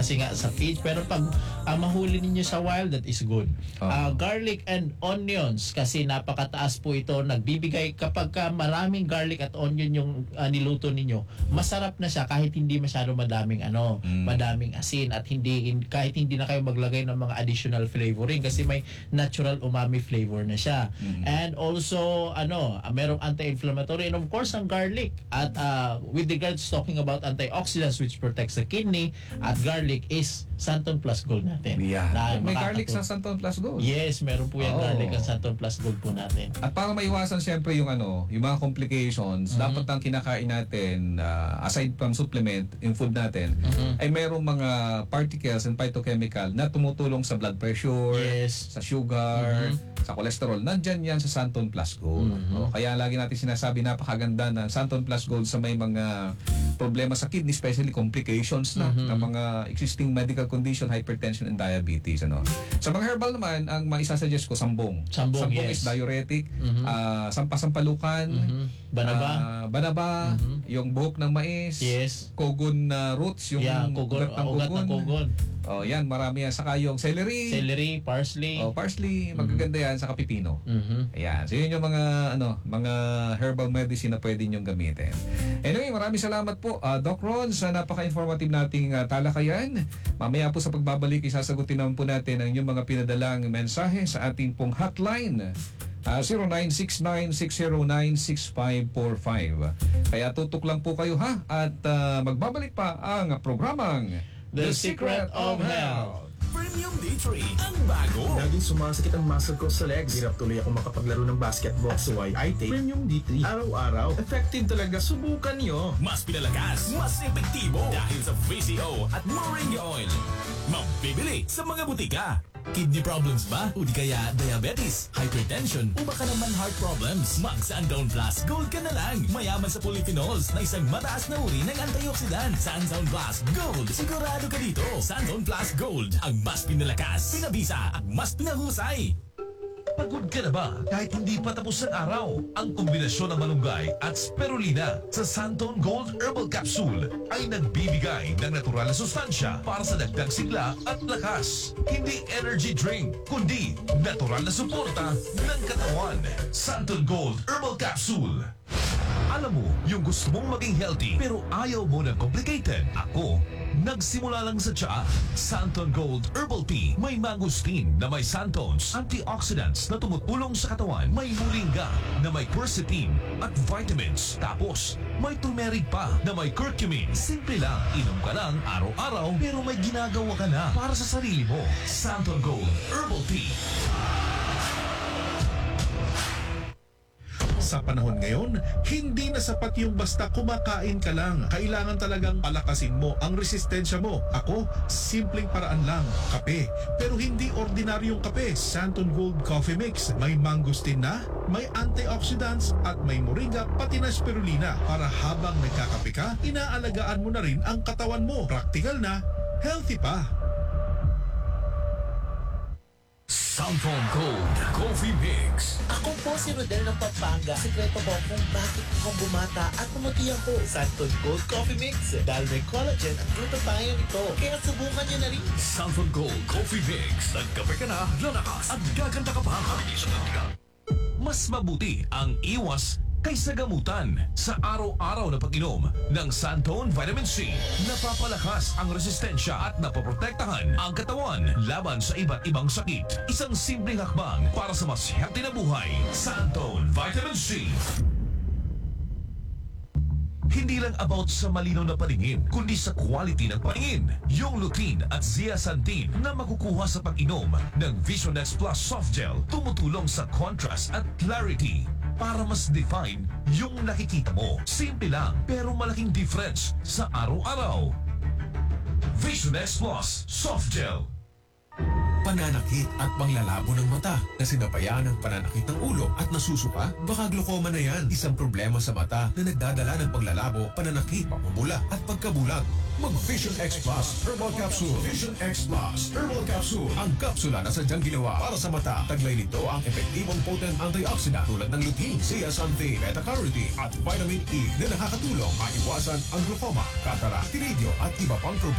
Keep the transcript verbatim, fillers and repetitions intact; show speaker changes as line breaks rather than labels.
kasi nga sa feed. Pero pag uh, mahuli ninyo sa wild, that is good.
Oh.
Uh, garlic and onions, kasi napakataas po ito. Nagbibigay, kapag ka maraming garlic at onion yung uh, niluto ninyo, masarap na siya kahit hindi masyado madaming ano, mm. madaming asin, at hindi in, kahit hindi na kayo maglagay ng mga additional flavoring kasi may natural umami flavor na siya. Mm. And also, ano, uh, merong anti-inflammatory, and of course, ang garlic. At uh, with regards talking about antioxidants which protects the kidney, at garlic is Santon Plus Gold natin.
Yeah.
Na
May garlic
makakatulong.
sa Santon Plus Gold.
Yes, meron po yung
Oh.
garlic ang Santon Plus Gold po natin.
At para maiwasan siyempre yung ano, yung mga complications, mm-hmm. dapat ang kinakain natin, uh, aside from supplement, yung food natin, mm-hmm. ay merong mga particles and phytochemical na tumutulong sa blood pressure,
yes.
sa sugar, mm-hmm. sa cholesterol. Nandyan yan sa Santon Plus Gold. Mm-hmm. O, kaya lagi natin sinasabi, napakaganda ng Santon Plus Gold sa may mga problema sa kidney, especially complications na mm-hmm. ng mga existing medical condition, hypertension and diabetes. Ano. Sa mga herbal naman, ang maisasuggest ko, sambong.
Sambong,
Sambong
yes.
is diuretic,
mm-hmm.
uh, sampasampalukan,
mm-hmm. banaba,
uh, banaba mm-hmm. yung buhok ng mais,
yes.
kogon na uh, roots, yung
yeah, kogon,
ugat ng
ugat
kogon.
ng kogon.
Oh, yan, marami yan. Saka yung celery.
Celery, parsley.
Oh, parsley, magaganda yan. Saka pipino.
Mm-hmm.
Ayan. So, yun yung mga, ano, mga herbal medicine na pwede nyong gamitin. Anyway, maraming salamat po, uh, Doc Ron, sa napaka-informative nating uh, talakayan. Mamaya po sa pagbabalik, isasagutin naman po natin ang inyong mga pinadalang mensahe sa ating pong hotline. Uh, zero nine six nine six zero nine six five four five. Kaya tutok lang po kayo ha. At uh, magbabalik pa ang programang
The Secret of Health.
Premium D three, ang bago.
Laging sumasakit ang muscle ko sa legs. Hirap tuloy ako makapaglaro ng basketball. So I, I take Premium D three araw-araw. Effective talaga. Subukan nyo.
Mas pinalakas, mas epektibo dahil sa V C O at Moringa Oil. Mabibili sa mga butika. Kidney problems ba? O di kaya diabetes, hypertension, o baka naman heart problems? Mag-Sandown Plus Gold ka na lang. Mayaman sa polyphenols na isang mataas na uri ng antioxidant. Sandown Plus Gold. Sigurado ka dito. Sandown Plus Gold. Ang mas pinalakas, pinabisa, at mas pinahusay.
Pagod ka na ba kahit hindi pa tapos ang araw? Ang kombinasyon ng malunggay at spirulina sa Santon Gold Herbal Capsule ay nagbibigay ng natural na sustansya para sa dagdag sigla at lakas. Hindi energy drink, kundi natural na suporta ng katawan. Santon Gold Herbal Capsule. Alam mo, yung gusto mong maging healthy pero ayaw mo ng complicated. Ako, nagsimula lang sa tsaa. Santon Gold Herbal Tea. May mangosteen na may santones, antioxidants na tumutulong sa katawan. May moringa na may quercetin at vitamins. Tapos, may turmeric pa na may curcumin. Simple lang, inom ka lang araw-araw pero may ginagawa ka na para sa sarili mo. Santon Gold Herbal Tea.
Sa panahon ngayon, hindi na sapat yung basta kumakain ka lang. Kailangan talagang palakasin mo ang resistensya mo. Ako, simpleng paraan lang, kape. Pero hindi ordinaryong kape. Santon Gold Coffee Mix. May mangosteen na, may antioxidants, at may moringa pati na spirulina. Para habang nagkakape ka, inaalagaan mo na rin ang katawan mo. Practical na, healthy pa.
Santon Gold Coffee Mix.
Ako po si Rodel ng Pampanga. Sekreto ko kung bakit akong bumata at pumuti ako. Santon Gold Coffee Mix. Dahil may collagen at glutathione ito. Kaya subukan niyo na rin.
Santon Gold Coffee Mix. Nagkape ka na, lalakas at gaganda ka pa.
Mas mabuti ang iwas kaysa gamutan sa araw-araw na pag-inom ng Santon Vitamin C. Napapalakas ang resistensya at napoprotektahan ang katawan laban sa iba't ibang sakit. Isang simpleng hakbang para sa mas healthy na buhay. Santon Vitamin C. Hindi lang about sa malinaw na paningin, kundi sa quality ng paningin. Yung lutein at zeaxanthin na makukuha sa pag-inom ng Vision X Plus Soft Gel tumutulong sa contrast at clarity para mas define yung nakikita mo. Simple lang pero malaking difference sa araw-araw. Vision X Plus Soft Gel.
Pananakit at panglalabo ng mata na sinabayaan ng pananakit ng ulo at nasusuka, baka glaucoma na yan. Isang problema sa mata na nagdadala ng paglalabo, pananakit, pamumula at pagkabulag. Mag-Vision X Plus Herbal Capsule. Vision X Plus Herbal Capsule. Ang kapsula na sadyang ginawa para sa mata. Taglay nito ang epektibong potent antioxidant tulad ng lutein, zeaxanthin, beta-carotene at vitamin E na nakakatulong maiwasan ang glaucoma, cataract, tiridyo at iba pang problema.